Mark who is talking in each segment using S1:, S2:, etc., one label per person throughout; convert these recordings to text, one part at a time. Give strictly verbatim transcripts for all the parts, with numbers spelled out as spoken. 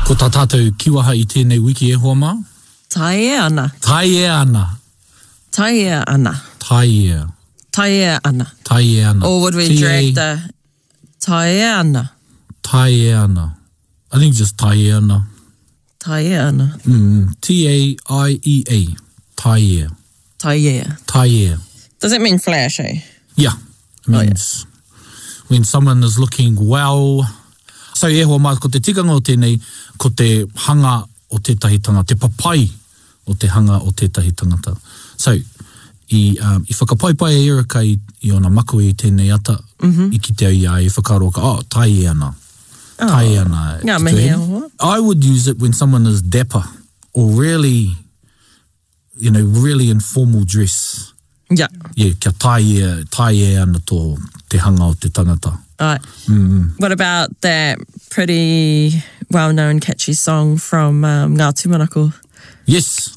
S1: Ko tā tātou kiwaha I tēnei wiki e hoa mā?
S2: Tai e ana.
S1: Tai e ana.
S2: Tai e ana.
S1: Tai e.
S2: Tai e ana.
S1: Tai e ana.
S2: Or would we
S1: T A
S2: drag the tai e ana?
S1: Tai e ana. I think just tai e ana.
S2: Tai e ana.
S1: Mm, T A I E A. Tai e.
S2: Tai e.
S1: Tai e.
S2: Does it mean flash, eh?
S1: Yeah. It means oh, yeah. when someone is looking well. So e hoa mā, ko te tikanga o tēnei, ko te hanga o tētahi tangata, te papai o te hanga o tētahi tangata. So, I, um, I whakapaipai e Erika I, I ona makui I tēnei ata, mm-hmm. I ki te ia I whakaroka, oh, tai e ana. Oh. Tai e ana.
S2: Ngā mihi e hoa.
S1: I would use it when someone is dapper or really, you know, really informal dress.
S2: Yeah.
S1: Yeah, kia tai e, tai e ana tō te hanga o te tangata.
S2: Right.
S1: Mm.
S2: What about that pretty well-known catchy song from um, Ngā Tūmanako?
S1: Yes.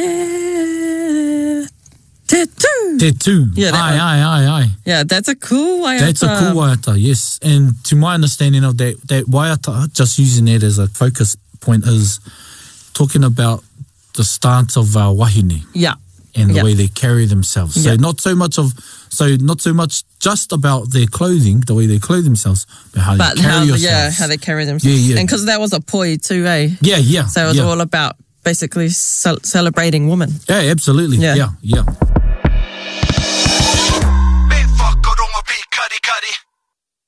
S2: Tae, te tū.
S1: Te tū.
S2: Yeah, that
S1: ai,
S2: one.
S1: ai, ai, ai.
S2: Yeah, that's a cool waiata.
S1: That's a cool waiata, yes. And to my understanding of that, that waiata, just using that as a focus point, is talking about the stance of our wahine.
S2: Yeah.
S1: And the
S2: yeah.
S1: way they carry themselves. So
S2: yeah.
S1: not so much of, so not so much just about their clothing, the way they clothe themselves, but how
S2: but
S1: they carry
S2: how,
S1: yourselves.
S2: Yeah, how they carry themselves.
S1: Yeah, yeah.
S2: And because that was a poi too, eh?
S1: Yeah, yeah.
S2: So it was
S1: yeah.
S2: all about basically ce- celebrating women.
S1: Yeah, absolutely.
S2: Yeah,
S1: yeah. yeah.